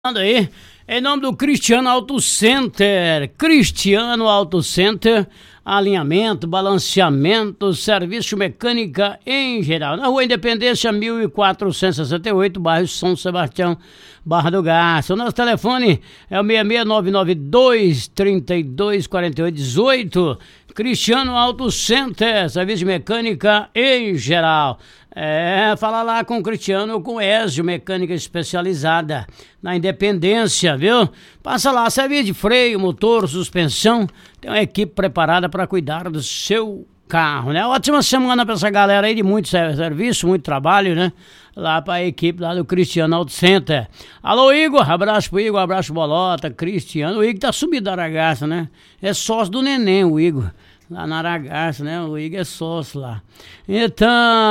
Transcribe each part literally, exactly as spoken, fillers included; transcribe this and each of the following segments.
Aí, em nome do Cristiano Auto Center, Cristiano Auto Center, alinhamento, balanceamento, serviço mecânica em geral. Na Rua Independência, mil quatrocentos e sessenta e oito, bairro São Sebastião, Barra do Garça. O nosso telefone é o seis seis nove nove dois, três dois quatro oito um oito. Cristiano Auto Center, serviço de mecânica em geral. É, fala lá com o Cristiano ou com o Ezio, mecânica especializada na Independência, viu? Passa lá, serviço de freio, motor, suspensão, tem uma equipe preparada para cuidar do seu carro, né? Ótima semana para essa galera aí de muito serviço, muito trabalho, né? Lá para a equipe lá do Cristiano Auto Center. Alô, Igor, abraço pro Igor, abraço pro Bolota, Cristiano. O Igor tá subido da Aragaça, né? É sócio do Neném, o Igor. Lá na Aragaça, né? O Igor é sócio lá. Então,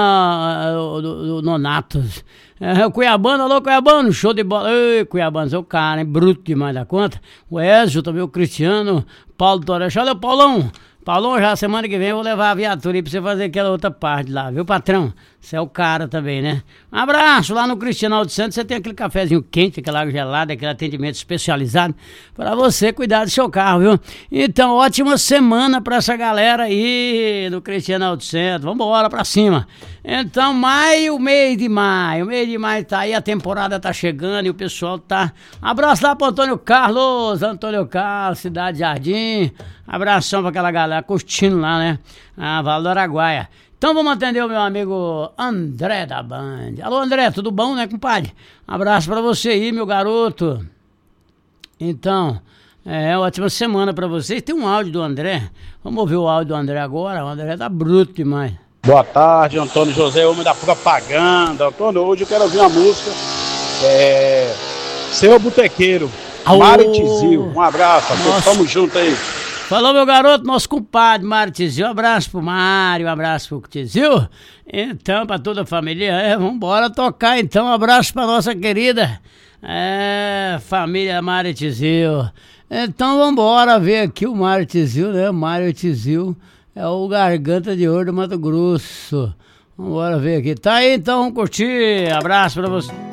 o, o, o Nonatos. É, o Cuiabano, alô, Cuiabano, show de bola. Ei, Cuiabano, seu cara, hein? Bruto demais da conta. O Ezio também, o Cristiano, Paulo Torres. Olha, Paulão. Paulão, já semana que vem eu vou levar a viatura aí pra você fazer aquela outra parte lá, viu, patrão? Você é o cara também, né? Um abraço lá no Cristiano Auto Center, você tem aquele cafezinho quente, aquela água gelada, aquele atendimento especializado para você cuidar do seu carro, viu? Então, ótima semana pra essa galera aí no Cristiano Auto Center, vambora pra cima. Então, maio, mês de maio, mês de maio tá aí, a temporada tá chegando e o pessoal tá... Abraço lá pro Antônio Carlos, Antônio Carlos, Cidade Jardim, abração pra aquela galera curtindo lá, né? Ah, Vale do Araguaia. Então vamos atender o meu amigo André da Band. Alô, André, tudo bom, né, compadre? Um abraço pra você aí, meu garoto. Então, é ótima semana pra vocês. Tem um áudio do André. Vamos ouvir o áudio do André agora. O André tá bruto demais. Boa tarde, Antônio José, homem da propaganda. Antônio, hoje eu quero ouvir uma música. É... Seu Botequeiro, Mário Tizil. Um abraço, Antônio. Tamo junto aí. Falou, meu garoto, nosso compadre Mário Tizil. Um abraço pro Mário, um abraço pro Tizil. Então, pra toda a família, é, vambora tocar então. Um abraço pra nossa querida é, família Mário Tizil. Então, vambora ver aqui o Mário Tizil, né? Mário Tizil é o Garganta de Ouro do Mato Grosso. Vambora ver aqui. Tá aí, então, vamos curtir. Abraço pra você.